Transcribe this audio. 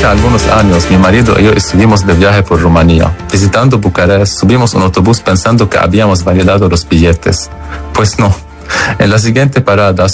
Hace algunos años, mi marido y yo estuvimos de viaje por Rumanía. Visitando Bucarest, subimos un autobús pensando que habíamos validado los billetes. Pues no. En la siguiente parada